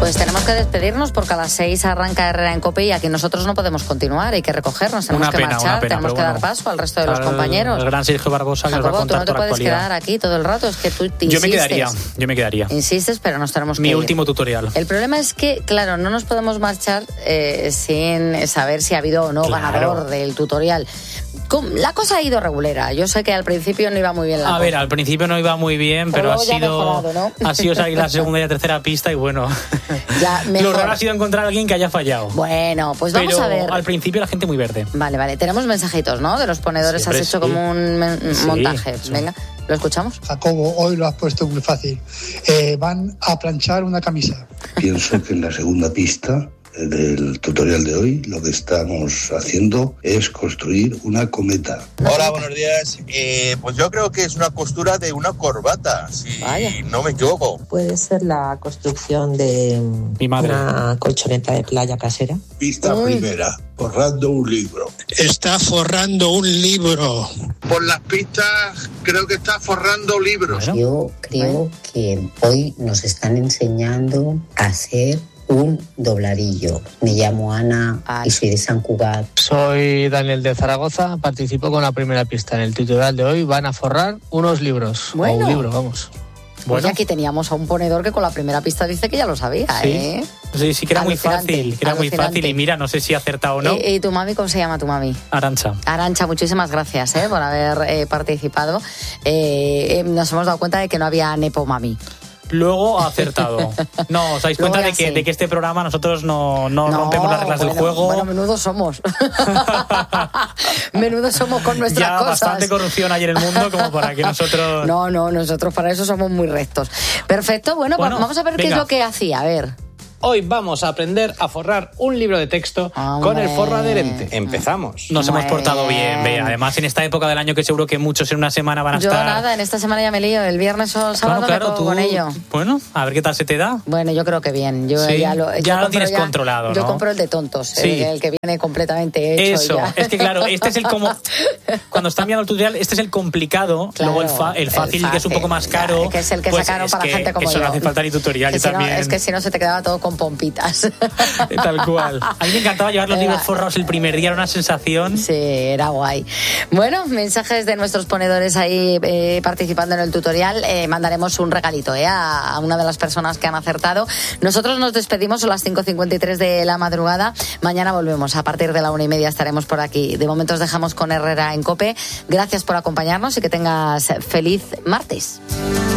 Pues tenemos que despedirnos porque a las 6 arranca Herrera en COPE y aquí nosotros no podemos continuar, hay que recogernos, tenemos que marchar, tenemos que dar paso al resto de los compañeros. El gran Sergio Barbosa que nos va a contar toda la actualidad. Tú no te puedes quedar aquí todo el rato, es que tú te insistes. Yo me quedaría. Insistes, pero nos tenemos que ir. Mi último tutorial. El problema es que, claro, no nos podemos marchar sin saber si ha habido o no ganador del tutorial. La cosa ha ido regulera. Yo sé que al principio no iba muy bien la cosa. A ver, al principio no iba muy bien, pero ha sido salir la segunda y la tercera pista y bueno, lo raro ha sido encontrar a alguien que haya fallado. Bueno, pues vamos a ver. Al principio la gente muy verde. Vale. Tenemos mensajitos, ¿no? De los ponedores. Siempre has hecho como un montaje. Sí. Venga, ¿lo escuchamos? Jacobo, hoy lo has puesto muy fácil. Van a planchar una camisa. Pienso que en la segunda pista del tutorial de hoy lo que estamos haciendo es construir una cometa. Hola, buenos días. Pues yo creo que es una costura de una corbata, si no me equivoco. Puede ser la construcción de una colchoneta de playa casera. Pista primera, forrando un libro. Está forrando un libro. Por las pistas creo que está forrando libros. Yo creo que hoy nos están enseñando a hacer un dobladillo. Me llamo Ana y soy de San Cugat. Soy Daniel de Zaragoza, participo con la primera pista. En el tutorial de hoy van a forrar unos libros. Bueno. O un libro, vamos. Pues aquí teníamos a un ponedor que con la primera pista dice que ya lo sabía, ¿eh? Sí, que era muy fácil, y mira, no sé si ha acertado o no. ¿Y tu mami, cómo se llama tu mami? Arancha, muchísimas gracias por haber participado. Nos hemos dado cuenta de que no había Nepo Mami. Luego ha acertado. No, os dais cuenta de que este programa nosotros no rompemos las reglas del juego. Bueno, menudo somos. Menudo somos con nuestras ya cosas. Bastante corrupción hay en el mundo como para que nosotros... No, nosotros para eso somos muy rectos. Perfecto, bueno, vamos a ver qué es lo que hacía, a ver. Hoy vamos a aprender a forrar un libro de texto con el forro adherente. Empezamos. Nos hemos portado bien, Bea. Además, en esta época del año que seguro que muchos en una semana van a estar... Yo nada, en esta semana ya me lío. El viernes o sábado me pongo con ello. Bueno, a ver qué tal se te da. Bueno, yo creo que bien. Ya lo tienes controlado, ¿no? Yo compro el de tontos, el que viene completamente hecho. Eso, es que claro, este es el como... Cuando está enviando el tutorial, este es el complicado. Claro, luego el fácil, que es un poco más caro. Que es el que sacaron para gente como yo. Eso no hace falta ni tutorial. Es que si no se te quedaba todo con pompitas. Tal cual. A mí me encantaba llevar los libros forrados el primer día, era una sensación. Sí, era guay. Bueno, mensajes de nuestros ponedores ahí participando en el tutorial. Mandaremos un regalito a una de las personas que han acertado. Nosotros nos despedimos a las 5:53 de la madrugada. Mañana volvemos, a partir de la 1:30 estaremos por aquí. De momento os dejamos con Herrera en COPE. Gracias por acompañarnos y que tengas feliz martes.